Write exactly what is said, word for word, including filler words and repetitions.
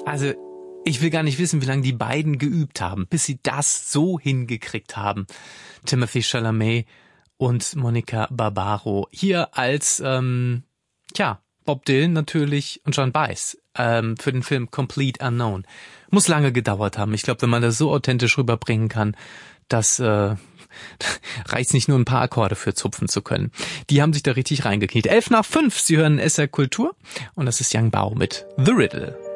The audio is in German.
Also, ich will gar nicht wissen, wie lange die beiden geübt haben, bis sie das so hingekriegt haben. Timothée Chalamet und Monica Barbaro. Hier als, ähm, tja, Bob Dylan natürlich und John Baez ähm, für den Film Complete Unknown. Muss lange gedauert haben. Ich glaube, wenn man das so authentisch rüberbringen kann, das äh, reicht nicht nur ein paar Akkorde für zupfen zu können. Die haben sich da richtig reingekniet. Elf nach fünf, Sie hören S R Kultur und das ist Young Bao mit The Riddle.